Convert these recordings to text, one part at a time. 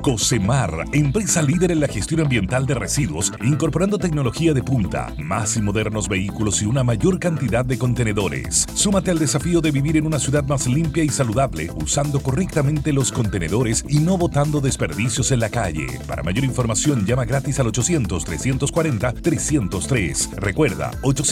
Cosemar, empresa líder en la gestión ambiental de residuos, incorporando tecnología de punta, más y modernos vehículos y una mayor cantidad de contenedores. Súmate al desafío de vivir en una ciudad más limpia y saludable, usando correctamente los contenedores y no botando desperdicios en la calle. Para mayor información, llama gratis al 800-340-303. Recuerda,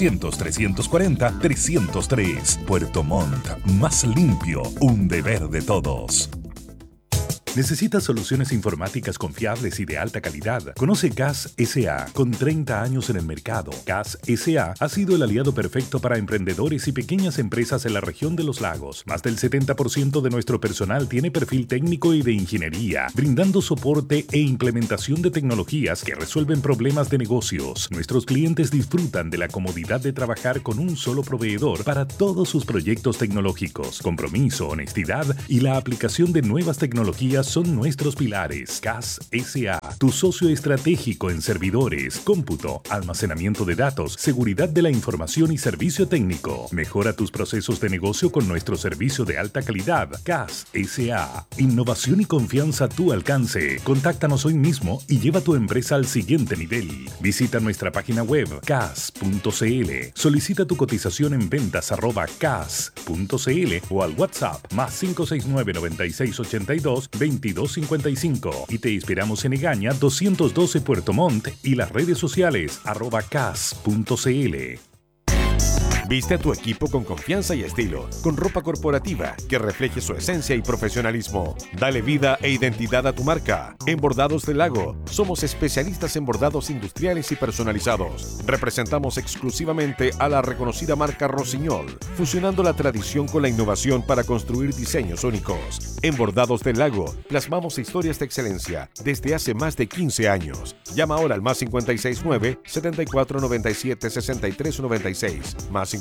800-340-303. Puerto Montt, más limpio, un deber de todos. ¿Necesitas soluciones informáticas confiables y de alta calidad? Conoce CAS S.A. Con 30 años en el mercado, CAS S.A. ha sido el aliado perfecto para emprendedores y pequeñas empresas en la región de los lagos. Más del 70% de nuestro personal tiene perfil técnico y de ingeniería, brindando soporte e implementación de tecnologías que resuelven problemas de negocios. Nuestros clientes disfrutan de la comodidad de trabajar con un solo proveedor para todos sus proyectos tecnológicos. Compromiso, honestidad y la aplicación de nuevas tecnologías son nuestros pilares. CAS S.A., tu socio estratégico en servidores, cómputo, almacenamiento de datos, seguridad de la información y servicio técnico. Mejora tus procesos de negocio con nuestro servicio de alta calidad. CAS S.A., innovación y confianza a tu alcance. Contáctanos hoy mismo y lleva tu empresa al siguiente nivel. Visita nuestra página web cas.cl. Solicita tu cotización en ventas@cas.cl o al WhatsApp más 569 9682 2255 y te inspiramos en Egaña 212 Puerto Montt y las redes sociales @cas.cl. Viste a tu equipo con confianza y estilo, con ropa corporativa que refleje su esencia y profesionalismo. Dale vida e identidad a tu marca. En Bordados del Lago, somos especialistas en bordados industriales y personalizados. Representamos exclusivamente a la reconocida marca Rossignol, fusionando la tradición con la innovación para construir diseños únicos. En Bordados del Lago, plasmamos historias de excelencia desde hace más de 15 años. Llama ahora al más 569-7497-6396, más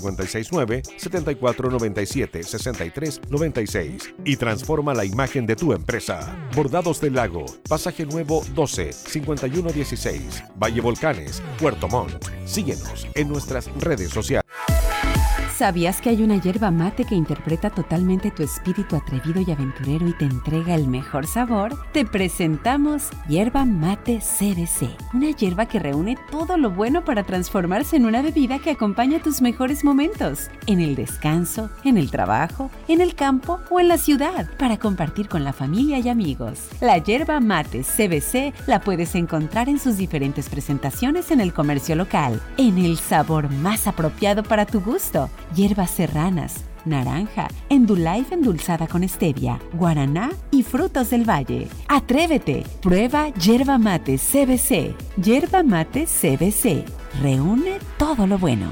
569-7497-6396 y transforma la imagen de tu empresa. Bordados del Lago, Pasaje Nuevo 12, 5116, Valle Volcanes, Puerto Montt. Síguenos en nuestras redes sociales. ¿Sabías que hay una yerba mate que interpreta totalmente tu espíritu atrevido y aventurero y te entrega el mejor sabor? Te presentamos Yerba Mate CBC, una yerba que reúne todo lo bueno para transformarse en una bebida que acompaña tus mejores momentos, en el descanso, en el trabajo, en el campo o en la ciudad, para compartir con la familia y amigos. La Yerba Mate CBC la puedes encontrar en sus diferentes presentaciones en el comercio local, en el sabor más apropiado para tu gusto. Hierbas serranas, naranja, Endullife endulzada con stevia, guaraná y frutos del valle. ¡Atrévete! Prueba Yerba Mate CBC. Yerba Mate CBC. Reúne todo lo bueno.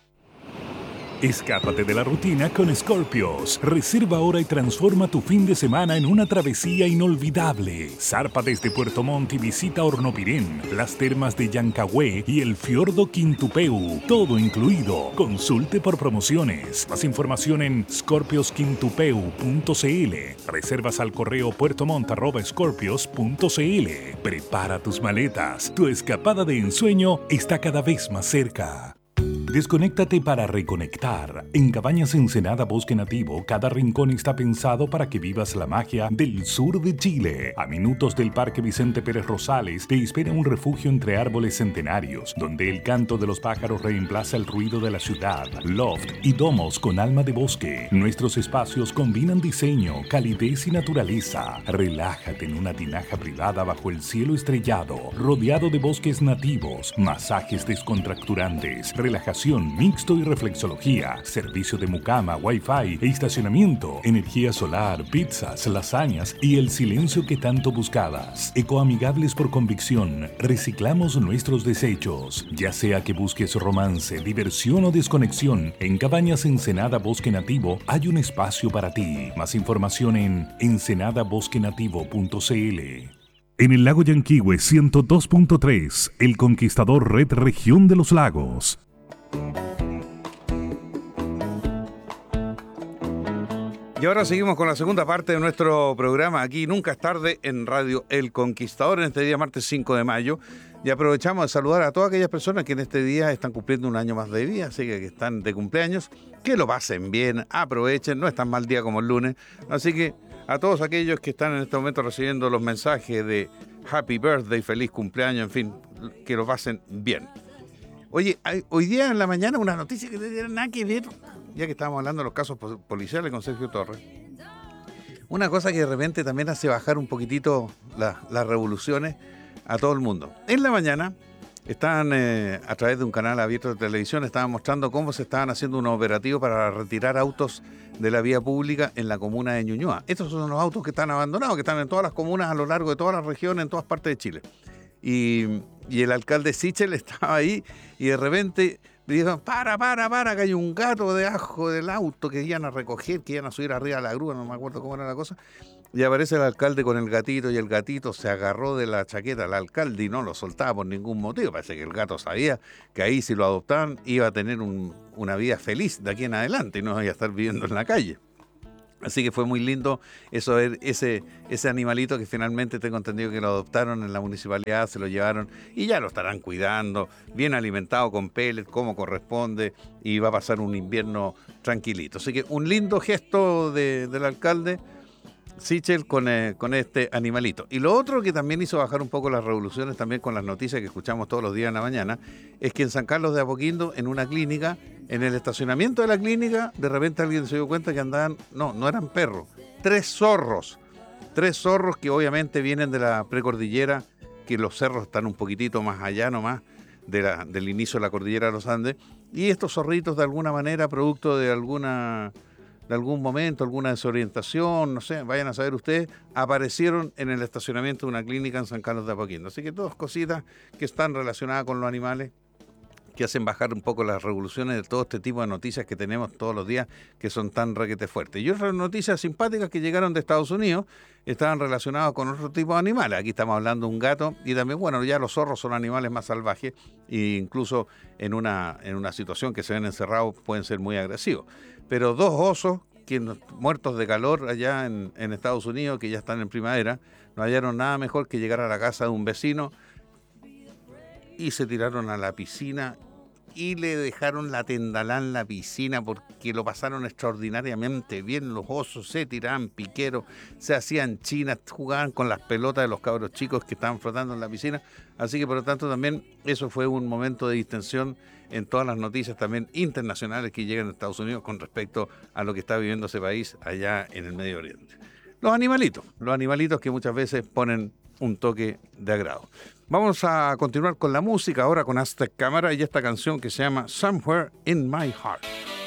Escápate de la rutina con Scorpios. Reserva ahora y transforma tu fin de semana en una travesía inolvidable. Zarpa desde Puerto Montt y visita Hornopirén, las termas de Llancagüe y el fiordo Quintupeu. Todo incluido. Consulte por promociones. Más información en scorpiosquintupeu.cl. Reservas al correo puertomont@scorpios.cl. Prepara tus maletas. Tu escapada de ensueño está cada vez más cerca. Desconéctate para reconectar. En Cabañas Ensenada Bosque Nativo, cada rincón está pensado para que vivas la magia del sur de Chile. A minutos del Parque Vicente Pérez Rosales te espera un refugio entre árboles centenarios, donde el canto de los pájaros reemplaza el ruido de la ciudad. Loft y domos con alma de bosque. Nuestros espacios combinan diseño, calidez y naturaleza. Relájate en una tinaja privada bajo el cielo estrellado, rodeado de bosques nativos, masajes descontracturantes, relajación mixto y reflexología, servicio de mucama, wifi e estacionamiento, energía solar, pizzas, lasañas y el silencio que tanto buscabas. Ecoamigables por convicción, reciclamos nuestros desechos. Ya sea que busques romance, diversión o desconexión, en Cabañas Ensenada Bosque Nativo hay un espacio para ti. Más información en ensenadabosquenativo.cl. En el lago Yanquihue 102.3, El Conquistador Red Región de los Lagos. Y ahora seguimos con la segunda parte de nuestro programa aquí Nunca es tarde en Radio El Conquistador en este día martes 5 de mayo y aprovechamos de saludar a todas aquellas personas que en este día están cumpliendo un año más de vida, así que están de cumpleaños, que lo pasen bien, aprovechen, no es tan mal día como el lunes, así que a todos aquellos que están en este momento recibiendo los mensajes de Happy Birthday, feliz cumpleaños, en fin, que lo pasen bien. Oye, hoy día en la mañana una noticia que no tiene nada que ver, ya que estábamos hablando de los casos policiales con Sergio Torres. Una cosa que de repente también hace bajar un poquitito las revoluciones a todo el mundo. En la mañana estaban, a través de un canal abierto de televisión, estaban mostrando cómo se estaban haciendo un operativo para retirar autos de la vía pública en la comuna de Ñuñoa. Estos son los autos que están abandonados, que están en todas las comunas a lo largo de todas las regiones, en todas partes de Chile. Y el alcalde Sichel estaba ahí y de repente le dijeron, para, que hay un gato debajo del auto que iban a recoger, que iban a subir arriba a la grúa, no me acuerdo cómo era la cosa. Y aparece el alcalde con el gatito y el gatito se agarró de la chaqueta al alcalde y no lo soltaba por ningún motivo. Parece que el gato sabía que ahí si lo adoptaban iba a tener una vida feliz de aquí en adelante y no iba a estar viviendo en la calle. Así que fue muy lindo eso, ver ese animalito que finalmente tengo entendido que lo adoptaron en la municipalidad, se lo llevaron y ya lo estarán cuidando, bien alimentado con pellets, como corresponde, y va a pasar un invierno tranquilito. Así que un lindo gesto del alcalde Sichel con este animalito. Y lo otro que también hizo bajar un poco las revoluciones, también con las noticias que escuchamos todos los días en la mañana, es que en San Carlos de Apoquindo, en una clínica, en el estacionamiento de la clínica, de repente alguien se dio cuenta que andaban, no eran perros, 3 zorros que obviamente vienen de la precordillera, que los cerros están un poquitito más allá nomás del inicio de la cordillera de los Andes, y estos zorritos de alguna manera, producto de algún momento, alguna desorientación, no sé, vayan a saber ustedes, aparecieron en el estacionamiento de una clínica en San Carlos de Apoquindo. Así que todas cositas que están relacionadas con los animales, que hacen bajar un poco las revoluciones de todo este tipo de noticias que tenemos todos los días, que son tan requete fuertes. Y otras noticias simpáticas que llegaron de Estados Unidos estaban relacionadas con otro tipo de animales. Aquí estamos hablando de un gato y también, bueno, ya los zorros son animales más salvajes e incluso en una situación que se ven encerrados pueden ser muy agresivos. Pero 2 osos muertos de calor allá en Estados Unidos, que ya están en primavera, no hallaron nada mejor que llegar a la casa de un vecino y se tiraron a la piscina y le dejaron la tendalá en la piscina porque lo pasaron extraordinariamente bien. Los osos se tiraban piqueros, se hacían chinas, jugaban con las pelotas de los cabros chicos que estaban flotando en la piscina. Así que por lo tanto también eso fue un momento de distensión en todas las noticias también internacionales que llegan a Estados Unidos con respecto a lo que está viviendo ese país allá en el Medio Oriente. Los animalitos que muchas veces ponen un toque de agrado. Vamos a continuar con la música ahora con Aztec Cámara y esta canción que se llama Somewhere in My Heart.